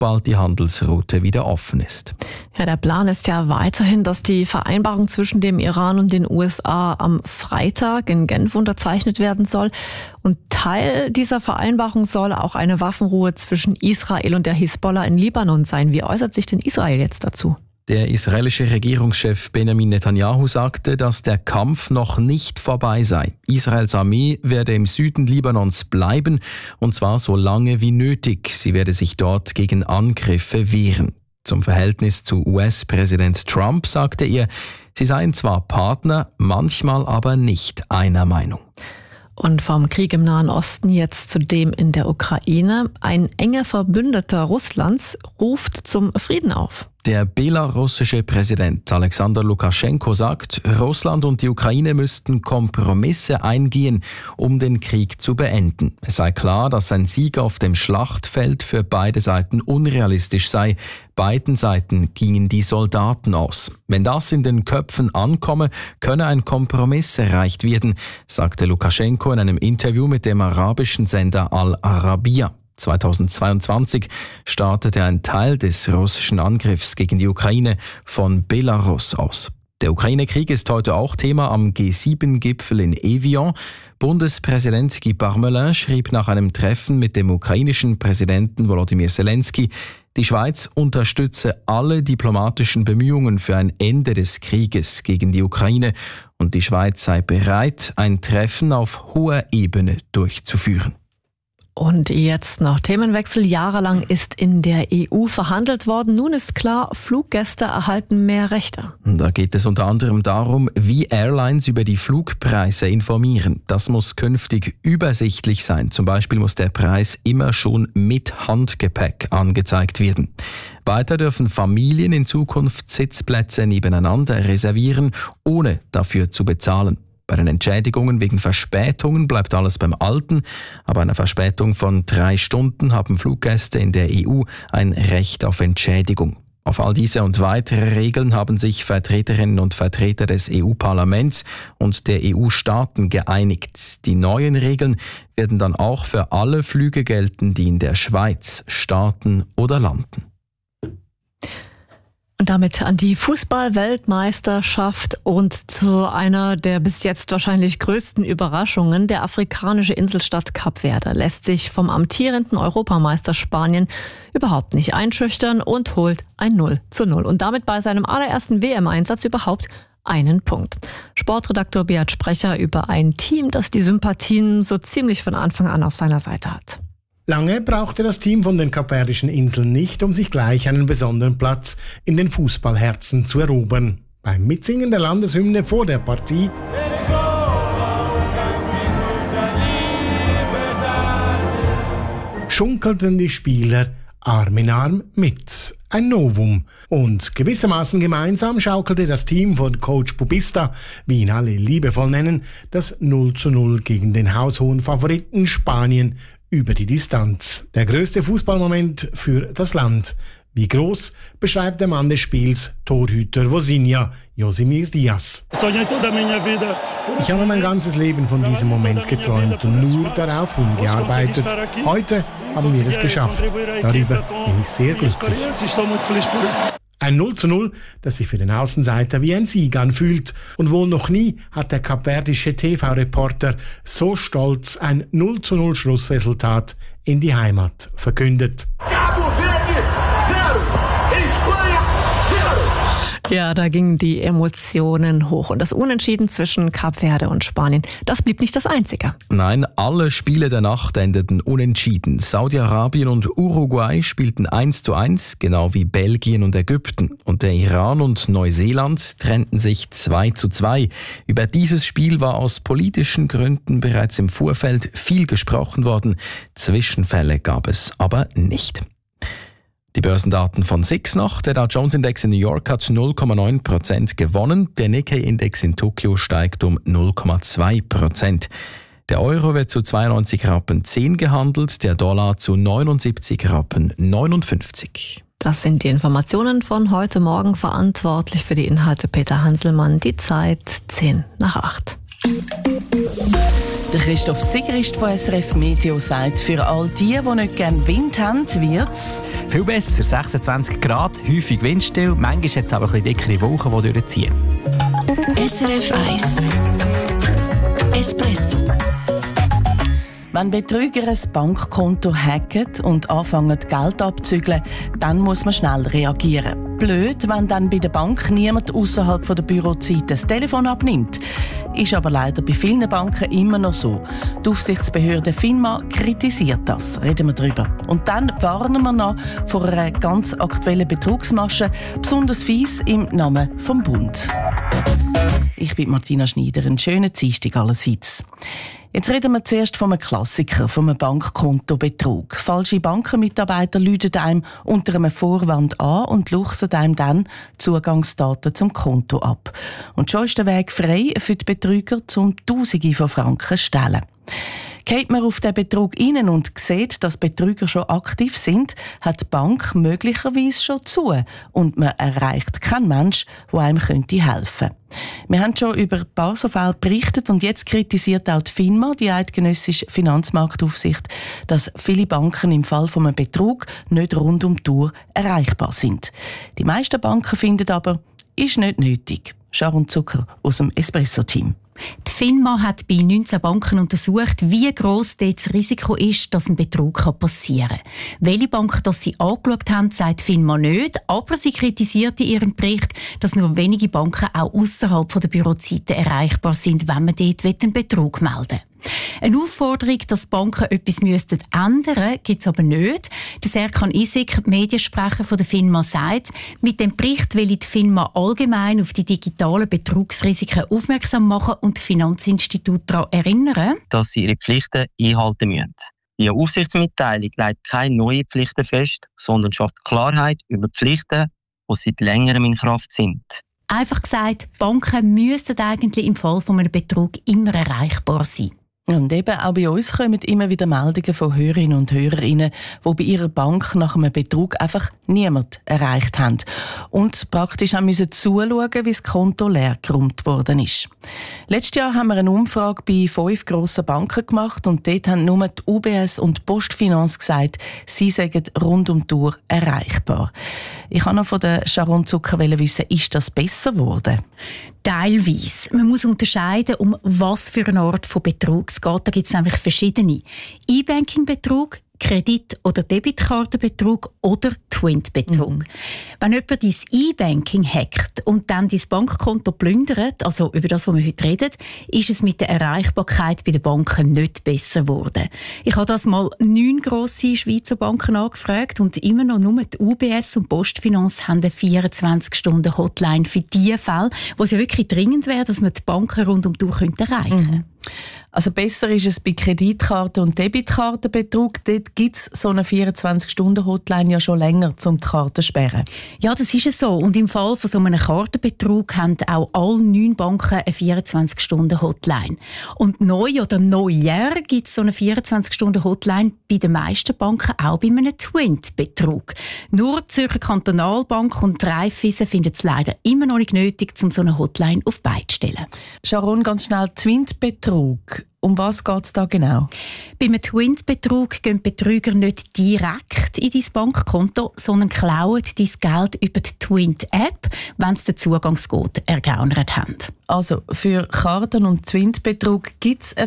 sobald die Handelsroute wieder offen ist. Ja, der Plan ist ja weiterhin, dass die Vereinbarung zwischen dem Iran und den USA am Freitag in Genf unterzeichnet werden soll. Und Teil dieser Vereinbarung soll auch eine Waffenruhe zwischen Israel und der Hisbollah in Libanon sein. Wie äußert sich denn Israel jetzt dazu? Der israelische Regierungschef Benjamin Netanyahu sagte, dass der Kampf noch nicht vorbei sei. Israels Armee werde im Süden Libanons bleiben, und zwar so lange wie nötig. Sie werde sich dort gegen Angriffe wehren. Zum Verhältnis zu US-Präsident Trump sagte er, sie seien zwar Partner, manchmal aber nicht einer Meinung. Und vom Krieg im Nahen Osten jetzt zu dem in der Ukraine. Ein enger Verbündeter Russlands ruft zum Frieden auf. Der belarussische Präsident Alexander Lukaschenko sagt, Russland und die Ukraine müssten Kompromisse eingehen, um den Krieg zu beenden. Es sei klar, dass ein Sieg auf dem Schlachtfeld für beide Seiten unrealistisch sei. Beiden Seiten gingen die Soldaten aus. Wenn das in den Köpfen ankomme, könne ein Kompromiss erreicht werden, sagte Lukaschenko in einem Interview mit dem arabischen Sender Al Arabiya. 2022 startete ein Teil des russischen Angriffs gegen die Ukraine von Belarus aus. Der Ukraine-Krieg ist heute auch Thema am G7-Gipfel in Evian. Bundespräsident Guy Parmelin schrieb nach einem Treffen mit dem ukrainischen Präsidenten Volodymyr Zelensky, die Schweiz unterstütze alle diplomatischen Bemühungen für ein Ende des Krieges gegen die Ukraine und die Schweiz sei bereit, ein Treffen auf hoher Ebene durchzuführen. Und jetzt noch Themenwechsel. Jahrelang ist in der EU verhandelt worden. Nun ist klar, Fluggäste erhalten mehr Rechte. Da geht es unter anderem darum, wie Airlines über die Flugpreise informieren. Das muss künftig übersichtlich sein. Zum Beispiel muss der Preis immer schon mit Handgepäck angezeigt werden. Weiter dürfen Familien in Zukunft Sitzplätze nebeneinander reservieren, ohne dafür zu bezahlen. Bei den Entschädigungen wegen Verspätungen bleibt alles beim Alten. Aber einer Verspätung von 3 Stunden haben Fluggäste in der EU ein Recht auf Entschädigung. Auf all diese und weitere Regeln haben sich Vertreterinnen und Vertreter des EU-Parlaments und der EU-Staaten geeinigt. Die neuen Regeln werden dann auch für alle Flüge gelten, die in der Schweiz starten oder landen. Und damit an die Fußball-Weltmeisterschaft und zu einer der bis jetzt wahrscheinlich größten Überraschungen. Der afrikanische Inselstaat Kap Verde lässt sich vom amtierenden Europameister Spanien überhaupt nicht einschüchtern und holt ein 0:0. Und damit bei seinem allerersten WM-Einsatz überhaupt einen Punkt. Sportredaktor Beat Sprecher über ein Team, das die Sympathien so ziemlich von Anfang an auf seiner Seite hat. Lange brauchte das Team von den Kapverdischen Inseln nicht, um sich gleich einen besonderen Platz in den Fußballherzen zu erobern. Beim Mitsingen der Landeshymne vor der Partie schunkelten die Spieler Arm in Arm mit. Ein Novum. Und gewissermaßen gemeinsam schaukelte das Team von Coach Pubista, wie ihn alle liebevoll nennen, das 0:0 gegen den haushohen Favoriten Spanien über die Distanz. Der größte Fußballmoment für das Land. Wie groß, beschreibt der Mann des Spiels, Torhüter Vozinha, Josimir Diaz. Ich habe mein ganzes Leben von diesem Moment geträumt und nur darauf hingearbeitet. Heute haben wir es geschafft. Darüber bin ich sehr glücklich. Ein 0:0, das sich für den Außenseiter wie ein Sieg anfühlt. Und wohl noch nie hat der kapverdische TV-Reporter so stolz ein 0:0 Schlussresultat in die Heimat verkündet. Ja, da gingen die Emotionen hoch. Und das Unentschieden zwischen Kap Verde und Spanien, das blieb nicht das einzige. Nein, alle Spiele der Nacht endeten unentschieden. Saudi-Arabien und Uruguay spielten 1:1, genau wie Belgien und Ägypten. Und der Iran und Neuseeland trennten sich 2:2. Über dieses Spiel war aus politischen Gründen bereits im Vorfeld viel gesprochen worden. Zwischenfälle gab es aber nicht. Die Börsendaten von SIX noch. Der Dow Jones Index in New York hat 0,9% gewonnen. Der Nikkei-Index in Tokio steigt um 0,2%. Der Euro wird zu 92,10 Rappen gehandelt, der Dollar zu 79,59 Rappen. Das sind die Informationen von heute Morgen. Verantwortlich für die Inhalte Peter Hanselmann. Die Zeit 7:10. Der Christoph Sigrist von SRF Meteo sagt, für all die nicht gerne Wind haben, wird's viel besser. 26 Grad, häufig windstill. Manchmal hat es aber ein bisschen dickere Wolken, die durchziehen. SRF 1 Espresso. Wenn Betrüger ein Bankkonto hacken und anfangen, Geld abzügeln, dann muss man schnell reagieren. Blöd, wenn dann bei der Bank niemand außerhalb der Bürozeit das Telefon abnimmt. Ist aber leider bei vielen Banken immer noch so. Die Aufsichtsbehörde FINMA kritisiert das. Reden wir drüber. Und dann warnen wir noch vor einer ganz aktuellen Betrugsmasche, besonders fies im Namen vom Bund. Ich bin Martina Schneider. Einen schönen Dienstag allerseits. Jetzt reden wir zuerst von einem Klassiker, von einem Bankkontobetrug. Falsche Bankenmitarbeiter läuten einem unter einem Vorwand an und luchsen einem dann Zugangsdaten zum Konto ab. Und schon ist der Weg frei für die Betrüger, um Tausende von Franken zu stehlen. Geht man auf den Betrug rein und sieht, dass Betrüger schon aktiv sind, hat die Bank möglicherweise schon zu und man erreicht keinen Mensch, der einem helfen könnte. Wir haben schon über ein paar so Fälle berichtet und jetzt kritisiert auch die FINMA, die Eidgenössische Finanzmarktaufsicht, dass viele Banken im Fall von einem Betrug nicht rund um die Uhr erreichbar sind. Die meisten Banken finden aber, ist nicht nötig. Sharon Zucker aus dem Espresso-Team. Die FINMA hat bei 19 Banken untersucht, wie gross das Risiko ist, dass ein Betrug passieren kann. Welche Bank das sie angeschaut haben, sagt die FINMA nicht, aber sie kritisiert in ihrem Bericht, dass nur wenige Banken auch ausserhalb der Bürozeiten erreichbar sind, wenn man dort einen Betrug melden will. Eine Aufforderung, dass Banken etwas ändern müssten, gibt es aber nicht. Der Serkan Isik, Mediensprecher von der FINMA, sagt, mit dem Bericht will die FINMA allgemein auf die digitalen Betrugsrisiken aufmerksam machen und die Finanzinstitute daran erinnern, dass sie ihre Pflichten einhalten müssen. Die Aufsichtsmitteilung legt keine neuen Pflichten fest, sondern schafft Klarheit über die Pflichten, die seit längerem in Kraft sind. Einfach gesagt, Banken müssten eigentlich im Fall von einem Betrug immer erreichbar sein. Und eben auch bei uns kommen immer wieder Meldungen von Hörerinnen und Hörern, die bei ihrer Bank nach einem Betrug einfach niemand erreicht haben. Und praktisch haben müssen zuschauen, wie das Konto leer geräumt worden ist. Letztes Jahr haben wir eine Umfrage bei 5 grossen Banken gemacht und dort haben nur die UBS und die Postfinance gesagt, sie seien rund um die Uhr erreichbar. Ich wollte noch von der Sharon Zucker wissen, ist das besser geworden? Teilweise. Man muss unterscheiden, um was für eine Art von Betrug es geht. Da gibt es nämlich verschiedene. E-Banking-Betrug, Kredit- oder Debitkartenbetrug oder Twint-Betrug. Wenn jemand dein E-Banking hackt und dann dein Bankkonto plündert, also über das, was wir heute reden, ist es mit der Erreichbarkeit bei den Banken nicht besser geworden. Ich habe das mal 9 grosse Schweizer Banken angefragt und immer noch nur die UBS und Postfinance haben eine 24-Stunden-Hotline für die Fälle, wo es ja wirklich dringend wäre, dass man die Banken rund um die Uhr erreichen könnte. Also besser ist es bei Kreditkarten- und Debitkartenbetrug. Dort gibt es so eine 24-Stunden-Hotline ja schon länger, um die Karten zu sperren. Ja, das ist es so. Und im Fall von so einem Kartenbetrug haben auch alle 9 Banken eine 24-Stunden-Hotline. Und neu oder neuer gibt es so eine 24-Stunden-Hotline bei den meisten Banken auch bei einem Twint-Betrug. Nur die Zürcher Kantonalbank und die Raiffeisen finden es leider immer noch nicht nötig, um so eine Hotline auf beide zu stellen. Sharon, ganz schnell, Twint-Betrug. Um was geht es da genau? Beim Twint-Betrug gehen Betrüger nicht direkt in dein Bankkonto, sondern klauen dein Geld über die Twint-App, wenn sie den Zugangscode ergaunert haben. Also für Karten- und Twint-Betrug gibt es eine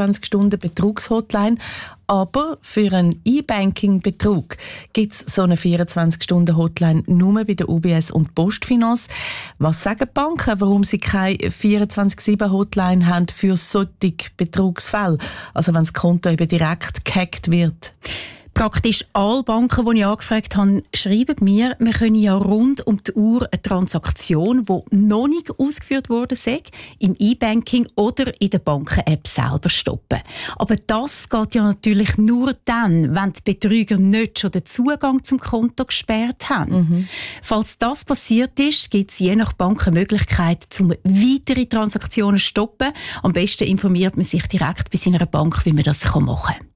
24-Stunden-Betrugshotline, aber für einen E-Banking-Betrug gibt es so eine 24-Stunden-Hotline nur bei der UBS und Postfinance. Was sagen die Banken, warum sie keine 24/7-Hotline haben für solche Betrugsfälle? Also wenn das Konto eben direkt gehackt wird? Praktisch alle Banken, die ich angefragt habe, schreiben mir, wir können ja rund um die Uhr eine Transaktion, die noch nicht ausgeführt wurde, im E-Banking oder in der Banken-App selber stoppen. Aber das geht ja natürlich nur dann, wenn die Betrüger nicht schon den Zugang zum Konto gesperrt haben. Falls das passiert ist, gibt es je nach Bank eine Möglichkeit, um weitere Transaktionen zu stoppen. Am besten informiert man sich direkt bei seiner Bank, wie man das machen kann.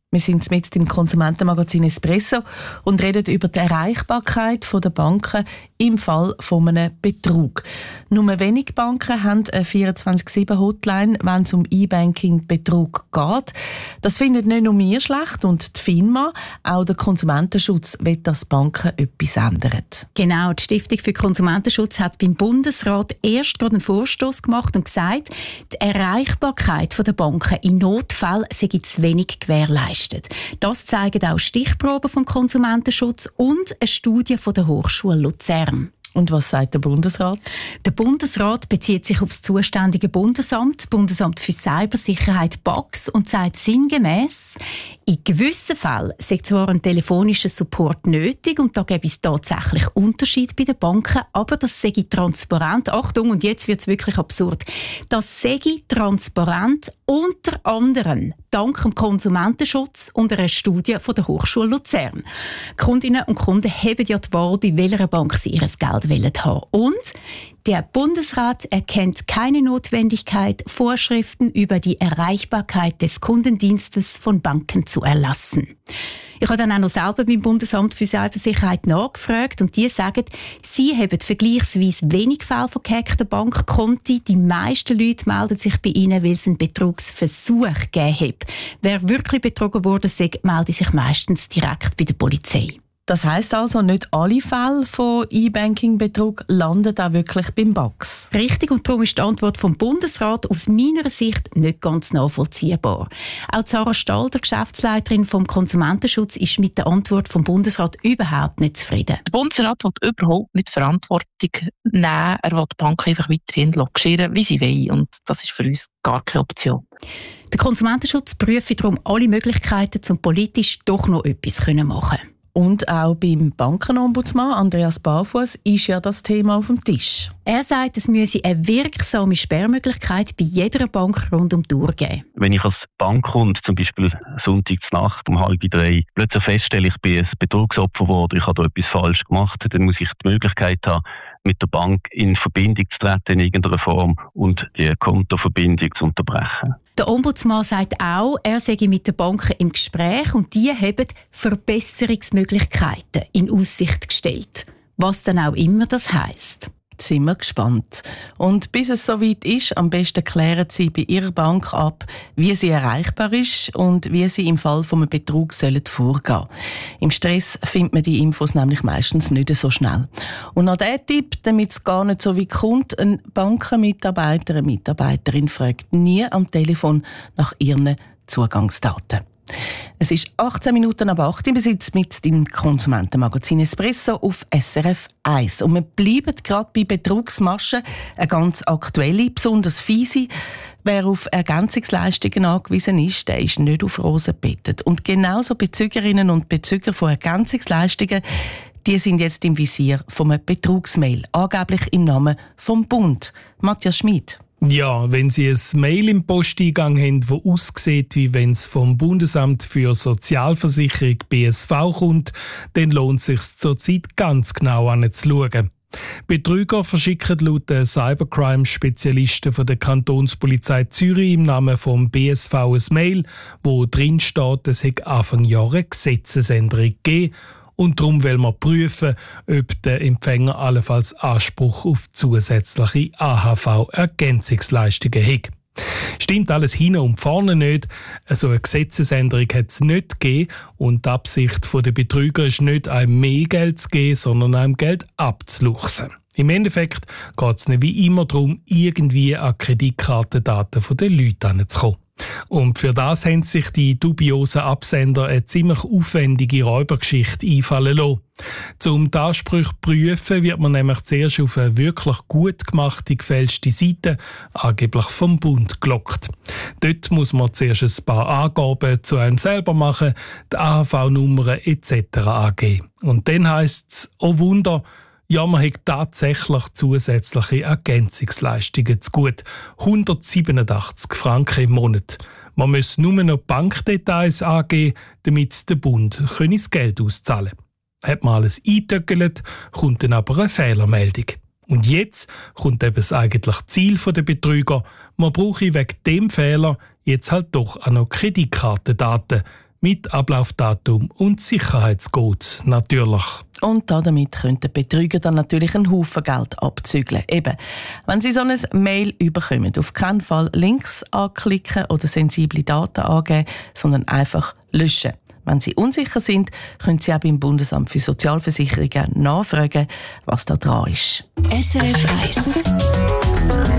Wir sind mit im Konsumentenmagazin Espresso und reden über die Erreichbarkeit der Banken im Fall von einem Betrug. Nur wenige Banken haben eine 24/7-Hotline, wenn es um E-Banking-Betrug geht. Das findet nicht nur wir schlecht und die FINMA, auch der Konsumentenschutz will, dass Banken etwas ändern. Genau, die Stiftung für Konsumentenschutz hat beim Bundesrat erst gerade einen Vorstoß gemacht und gesagt, die Erreichbarkeit der Banken in Notfällen sei zu wenig gewährleistet. Das zeigen auch Stichproben vom Konsumentenschutz und eine Studie von der Hochschule Luzern. Und was sagt der Bundesrat? Der Bundesrat bezieht sich auf das zuständige Bundesamt, das Bundesamt für Cybersicherheit BAKS, und sagt sinngemäss, in gewissen Fällen sei zwar ein telefonischer Support nötig und da gäbe es tatsächlich Unterschied bei den Banken, aber das sei transparent. Achtung, und jetzt wird es wirklich absurd. Das sei transparent unter anderem dank dem Konsumentenschutz und einer Studie von der Hochschule Luzern. Kundinnen und Kunden haben ja die Wahl, bei welcher Bank sie ihr Geld haben. Und der Bundesrat erkennt keine Notwendigkeit, Vorschriften über die Erreichbarkeit des Kundendienstes von Banken zu erlassen. Ich habe dann auch noch selber beim Bundesamt für Cybersicherheit nachgefragt und die sagen, sie haben vergleichsweise wenig Fälle von gehackten Bankkonten. Die meisten Leute melden sich bei ihnen, weil es einen Betrugsversuch gegeben hat. Wer wirklich betrogen wurde, meldet sich meistens direkt bei der Polizei. Das heisst also, nicht alle Fälle von E-Banking-Betrug landen auch wirklich beim BAKS. Richtig, und darum ist die Antwort vom Bundesrat aus meiner Sicht nicht ganz nachvollziehbar. Auch Sarah Stahl, der Geschäftsleiterin vom Konsumentenschutz, ist mit der Antwort vom Bundesrat überhaupt nicht zufrieden. Der Bundesrat will überhaupt nicht Verantwortung nehmen. Er will die Banken einfach weiterhin logieren, wie sie wollen. Und das ist für uns gar keine Option. Der Konsumentenschutz prüft darum alle Möglichkeiten, um politisch doch noch etwas zu machen. Und auch beim Bankenombudsmann Andreas Barfuss ist ja das Thema auf dem Tisch. Er sagt, es müsse eine wirksame Sperrmöglichkeit bei jeder Bank rund um die Uhr geben. Wenn ich als Bankkunde zum Beispiel Sonntagsnacht um 2:30 plötzlich feststelle, ich bin ein Betrugsopfer geworden, ich habe da etwas falsch gemacht, dann muss ich die Möglichkeit haben, mit der Bank in Verbindung zu treten in irgendeiner Form und die Kontoverbindung zu unterbrechen. Der Ombudsmann sagt auch, er sei mit den Banken im Gespräch und die haben Verbesserungsmöglichkeiten in Aussicht gestellt. Was dann auch immer das heisst. Sind wir gespannt. Und bis es soweit ist, am besten klären Sie bei Ihrer Bank ab, wie sie erreichbar ist und wie Sie im Fall von einem Betrug vorgehen sollen. Im Stress findet man die Infos nämlich meistens nicht so schnell. Und noch der Tipp, damit es gar nicht so weit kommt, ein Bankenmitarbeiter, eine Mitarbeiterin fragt nie am Telefon nach ihren Zugangsdaten. Es ist 18 Minuten ab 8 im Besitz mit dem Konsumentenmagazin Espresso auf SRF 1. Und wir bleiben gerade bei Betrugsmaschen, eine ganz aktuelle, besonders fiese. Wer auf Ergänzungsleistungen angewiesen ist, der ist nicht auf Rosen gebettet. Und genauso Bezügerinnen und Bezüger von Ergänzungsleistungen, die sind jetzt im Visier von einem Betrugsmail, angeblich im Namen vom Bund. Matthias Schmid. Ja, wenn Sie ein Mail im Posteingang haben, das aussieht, wie wenn es vom Bundesamt für Sozialversicherung BSV kommt, dann lohnt es sich zurzeit ganz genau anzuschauen. Betrüger verschicken laut den Cybercrime-Spezialisten von der Kantonspolizei Zürich im Namen vom BSV ein Mail, wo drin steht, es hätte Anfang Jahr eine Gesetzesänderung gegeben. Und darum wollen wir prüfen, ob der Empfänger allenfalls Anspruch auf zusätzliche AHV-Ergänzungsleistungen hat. Stimmt alles hin und vorne nicht. So eine Gesetzesänderung hat es nicht gegeben und die Absicht der Betrüger ist nicht, einem mehr Geld zu geben, sondern einem Geld abzuluchsen. Im Endeffekt geht es nicht wie immer darum, irgendwie an Kreditkartendaten der Leute heranzukommen. Und für das haben sich die dubiosen Absender eine ziemlich aufwendige Räubergeschichte einfallen lassen. Um die Ansprüche zu prüfen, wird man nämlich zuerst auf eine wirklich gut gemachte, gefälschte Seite, angeblich vom Bund, gelockt. Dort muss man zuerst ein paar Angaben zu einem selber machen, die AHV-Nummern etc. angeben. Und dann heisst es, oh Wunder, ja, man hat tatsächlich zusätzliche Ergänzungsleistungen zu gut. 187 Franken im Monat. Man muss nur noch Bankdetails angeben, damit der Bund das Geld auszahlen kann. Hat man alles eingetöckelt, kommt dann aber eine Fehlermeldung. Und jetzt kommt eben das eigentliche Ziel der Betrüger. Man brauche wegen dem Fehler jetzt halt doch auch noch Kreditkartendaten. mit Ablaufdatum und Sicherheitscodes natürlich. Und damit können die Betrüger dann natürlich einen Haufen Geld abzügeln. Eben, wenn Sie so ein Mail überkommen, auf keinen Fall Links anklicken oder sensible Daten angeben, sondern einfach löschen. Wenn Sie unsicher sind, können Sie auch beim Bundesamt für Sozialversicherungen nachfragen, was da dran ist. SRF 1